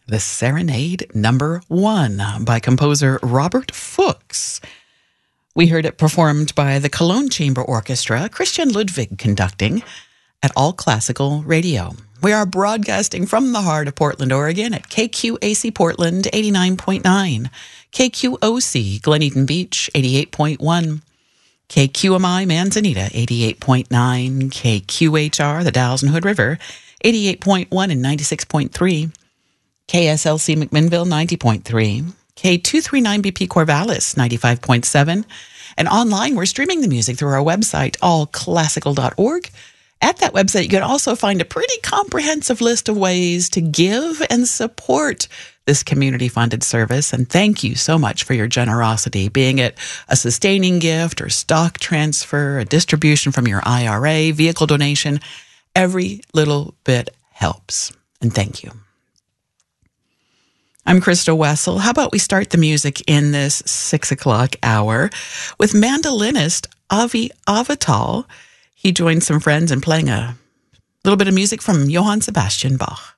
The Serenade Number 1 by composer Robert Fuchs. We heard it performed by the Cologne Chamber Orchestra, Christian Ludwig conducting, at All Classical Radio. We are broadcasting from the heart of Portland, Oregon at KQAC Portland 89.9, KQOC Glen Eden Beach 88.1, KQMI Manzanita 88.9, KQHR the Dalles and Hood River 88.1 and 96.3, KSLC McMinnville 90.3, K239BP Corvallis 95.7, and online we're streaming the music through our website allclassical.org. At that website you can also find a pretty comprehensive list of ways to give and support this community-funded service, and thank you so much for your generosity, being it a sustaining gift or stock transfer, a distribution from your IRA, vehicle donation. Every little bit helps, and thank you. I'm Krista Wessel. How about we start the music in this 6 o'clock hour with mandolinist Avi Avital. He joined some friends in playing a little bit of music from Johann Sebastian Bach.